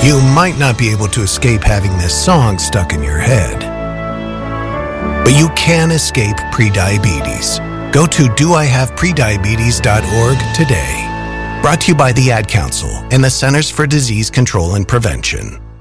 You might not be able to escape having this song stuck in your head, but you can escape prediabetes. Go to doihaveprediabetes.org today. Brought to you by the Ad Council and the Centers for Disease Control and Prevention.